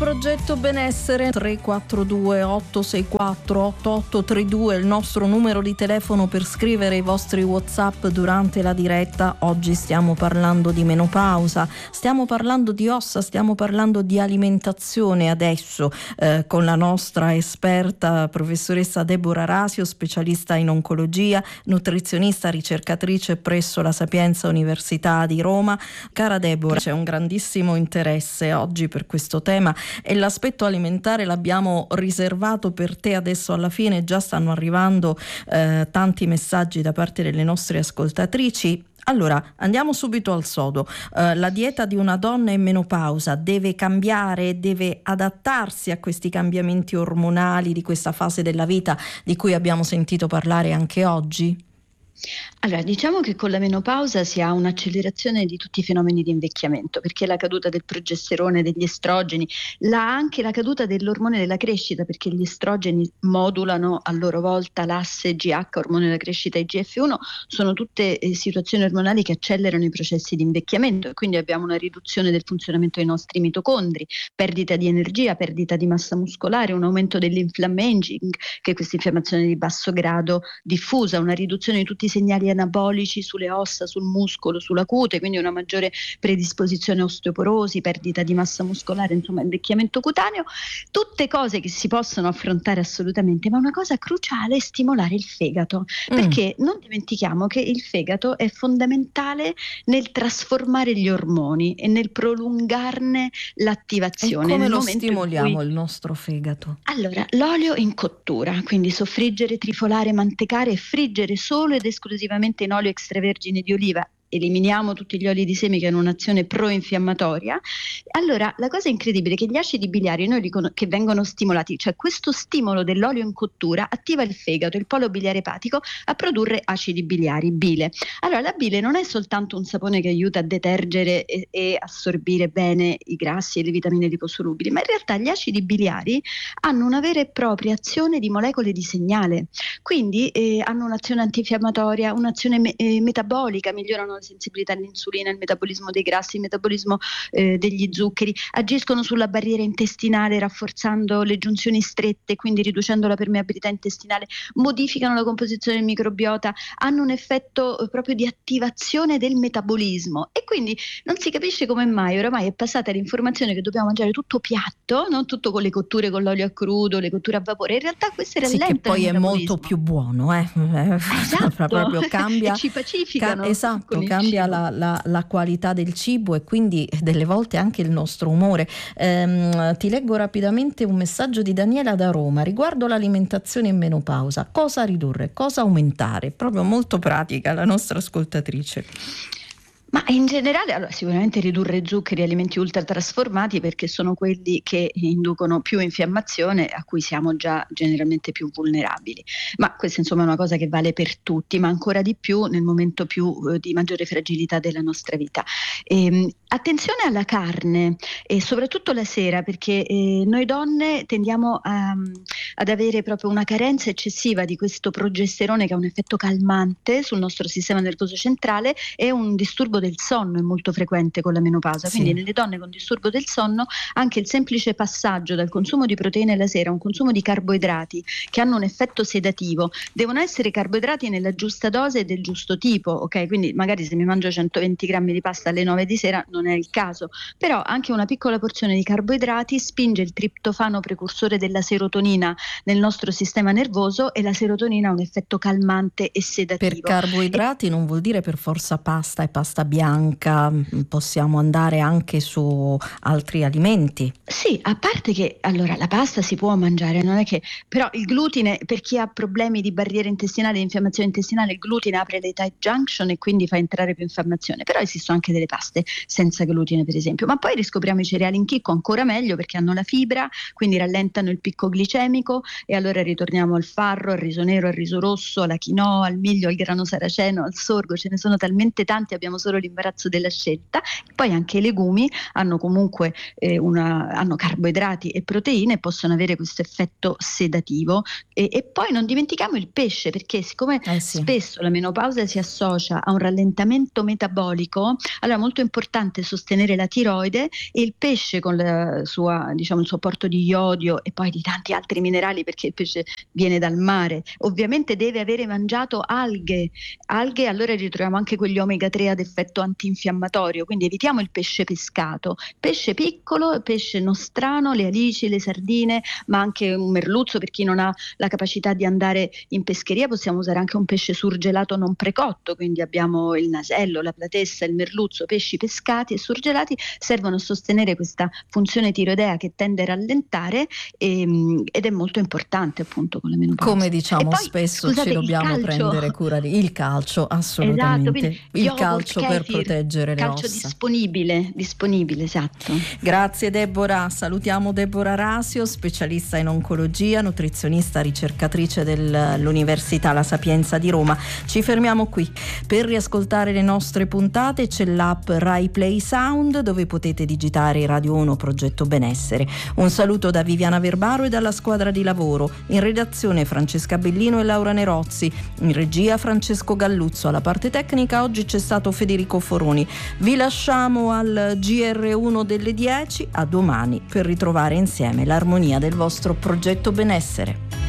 Progetto Benessere 342 864 8832 il nostro numero di telefono per scrivere i vostri WhatsApp durante la diretta. Oggi stiamo parlando di menopausa, stiamo parlando di ossa, stiamo parlando di alimentazione adesso con la nostra esperta professoressa Deborah Rasio, specialista in oncologia, nutrizionista, ricercatrice presso la Sapienza Università di Roma. Cara Deborah, c'è un grandissimo interesse oggi per questo tema e l'aspetto alimentare l'abbiamo riservato per te adesso alla fine. Già stanno arrivando tanti messaggi da parte delle nostre ascoltatrici. Allora, andiamo subito al sodo. La dieta di una donna in menopausa deve cambiare, deve adattarsi a questi cambiamenti ormonali di questa fase della vita di cui abbiamo sentito parlare anche oggi? Allora, diciamo che con la menopausa si ha un'accelerazione di tutti i fenomeni di invecchiamento, perché la caduta del progesterone, degli estrogeni, anche la caduta dell'ormone della crescita, perché gli estrogeni modulano a loro volta l'asse GH, ormone della crescita, e IGF-1, sono tutte situazioni ormonali che accelerano i processi di invecchiamento e quindi abbiamo una riduzione del funzionamento dei nostri mitocondri, perdita di energia, perdita di massa muscolare, un aumento dell'inflammaging, che è questa infiammazione di basso grado diffusa, una riduzione di tutti i segnali anabolici sulle ossa, sul muscolo, sulla cute, quindi una maggiore predisposizione a osteoporosi, perdita di massa muscolare, insomma invecchiamento cutaneo, tutte cose che si possono affrontare assolutamente, ma una cosa cruciale è stimolare il fegato, perché non dimentichiamo che il fegato è fondamentale nel trasformare gli ormoni e nel prolungarne l'attivazione. E come lo stimoliamo il nostro fegato? Allora, l'olio in cottura, quindi soffriggere, trifolare, mantecare e friggere solo ed esclusivamente in olio extravergine di oliva. Eliminiamo tutti gli oli di semi che hanno un'azione pro-infiammatoria. Allora, la cosa incredibile è che gli acidi biliari noi che vengono stimolati, cioè questo stimolo dell'olio in cottura attiva il fegato, il polo biliare epatico, a produrre acidi biliari, bile. Allora, la bile non è soltanto un sapone che aiuta a detergere e assorbire bene i grassi e le vitamine liposolubili, ma in realtà gli acidi biliari hanno una vera e propria azione di molecole di segnale, quindi hanno un'azione antinfiammatoria, un'azione metabolica, migliorano la sensibilità all'insulina, il metabolismo dei grassi, il metabolismo degli zuccheri, agiscono sulla barriera intestinale rafforzando le giunzioni strette, quindi riducendo la permeabilità intestinale, modificano la composizione del microbiota, hanno un effetto proprio di attivazione del metabolismo e quindi non si capisce come mai oramai è passata l'informazione che dobbiamo mangiare tutto piatto, non tutto con le cotture con l'olio a crudo, le cotture a vapore, in realtà questo rallenta che poi il è molto più buono, esatto. proprio cambia, ci pacificano esatto, cambia la qualità del cibo e quindi delle volte anche il nostro umore. Ti leggo rapidamente un messaggio di Daniela da Roma riguardo l'alimentazione in menopausa. Cosa ridurre, cosa aumentare? Proprio molto pratica la nostra ascoltatrice. Ma in generale, allora, sicuramente ridurre zuccheri e alimenti ultratrasformati perché sono quelli che inducono più infiammazione, a cui siamo già generalmente più vulnerabili. Ma questa insomma è una cosa che vale per tutti, ma ancora di più nel momento più di maggiore fragilità della nostra vita. Attenzione alla carne e soprattutto la sera, perché noi donne tendiamo ad avere proprio una carenza eccessiva di questo progesterone che ha un effetto calmante sul nostro sistema nervoso centrale e un disturbo del sonno è molto frequente con la menopausa, quindi nelle donne con disturbo del sonno anche il semplice passaggio dal consumo di proteine la sera a un consumo di carboidrati che hanno un effetto sedativo, devono essere carboidrati nella giusta dose e del giusto tipo, ok? Quindi magari se mi mangio 120 grammi di pasta alle 9 di sera non è il caso, però anche una piccola porzione di carboidrati spinge il triptofano precursore della serotonina nel nostro sistema nervoso e la serotonina ha un effetto calmante e sedativo. Per carboidrati non vuol dire per forza pasta e pasta bianca, possiamo andare anche su altri alimenti. Sì, a parte che allora la pasta si può mangiare, non è che, però il glutine, per chi ha problemi di barriera intestinale, di infiammazione intestinale, il glutine apre le tight junction e quindi fa entrare più infiammazione, però esistono anche delle paste senza glutine per esempio, ma poi riscopriamo i cereali in chicco ancora meglio perché hanno la fibra, quindi rallentano il picco glicemico e allora ritorniamo al farro, al riso nero, al riso rosso, alla quinoa, al miglio, al grano saraceno, al sorgo, ce ne sono talmente tanti, abbiamo solo l'imbarazzo della scelta. Poi anche i legumi hanno comunque hanno carboidrati e proteine e possono avere questo effetto sedativo. E poi non dimentichiamo il pesce, perché siccome spesso la menopausa si associa a un rallentamento metabolico, allora è molto importante sostenere la tiroide, e il pesce con il suo apporto di iodio e poi di tanti altri minerali, perché il pesce viene dal mare, ovviamente deve avere mangiato alghe, allora ritroviamo anche quegli omega 3 ad effetto antinfiammatorio, quindi evitiamo il pesce pescato, pesce piccolo, pesce nostrano, le alici, le sardine, ma anche un merluzzo. Per chi non ha la capacità di andare in pescheria, possiamo usare anche un pesce surgelato non precotto, quindi abbiamo il nasello, la platessa, il merluzzo, pesci pescati e surgelati, servono a sostenere questa funzione tiroidea che tende a rallentare, ed è molto importante appunto con la menopausa. Come diciamo poi, spesso, scusate, ci dobbiamo prendere cura di il calcio, assolutamente. Esatto, il calcio per proteggere le calcio ossa. disponibile, esatto. Grazie Deborah, salutiamo Deborah Rasio, specialista in oncologia, nutrizionista, ricercatrice dell'Università La Sapienza di Roma. Ci fermiamo qui. Per riascoltare le nostre puntate c'è l'app Rai Play Sound, dove potete digitare Radio 1 Progetto Benessere. Un saluto da Viviana Verbaro e dalla squadra di lavoro. In redazione Francesca Bellino e Laura Nerozzi, in regia Francesco Galluzzo, alla parte tecnica oggi c'è stato Federico Foroni. Vi lasciamo al GR1 delle 10, a domani per ritrovare insieme l'armonia del vostro progetto benessere.